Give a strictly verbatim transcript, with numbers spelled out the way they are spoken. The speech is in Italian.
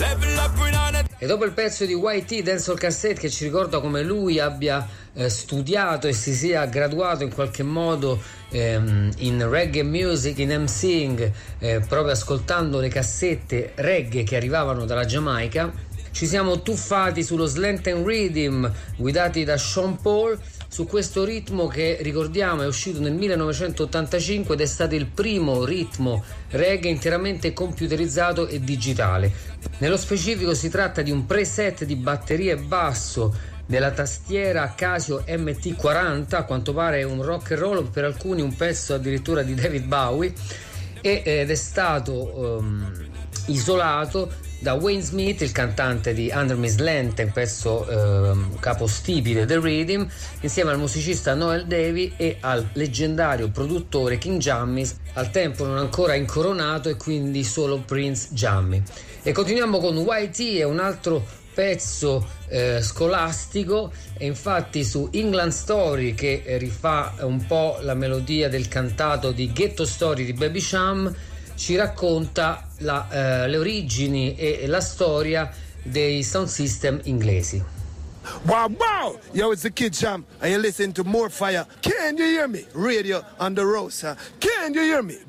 E dopo il pezzo di Y T, Dancehall Cassette, che ci ricorda come lui abbia eh, studiato e si sia graduato in qualche modo ehm, in reggae music, in emceeing, eh, proprio ascoltando le cassette reggae che arrivavano dalla Giamaica, ci siamo tuffati sullo slant and rhythm guidati da Sean Paul, su questo ritmo che, ricordiamo, è uscito nel millenovecentottantacinque ed è stato il primo ritmo reggae interamente computerizzato e digitale. Nello specifico si tratta di un preset di batteria e basso della tastiera Casio M T quaranta, a quanto pare è un rock and roll, per alcuni un pezzo addirittura di David Bowie, ed è stato um, isolato da Wayne Smith, il cantante di Under Miss Lente, un pezzo eh, capostipite del rhythm, insieme al musicista Noel Davy e al leggendario produttore King Jammis, al tempo non ancora incoronato e quindi solo Prince Jammy. E continuiamo con Y T, è un altro pezzo eh, scolastico, e infatti su England Story, che eh, rifà un po' la melodia del cantato di Ghetto Story di Baby Cham, ci racconta la, eh, le origini e la storia dei sound system inglesi. Wow, wow! Yo, it's the Kid Jam, and you listen to More Fire. Can you hear me? Radio on the road, sir. Can you hear me?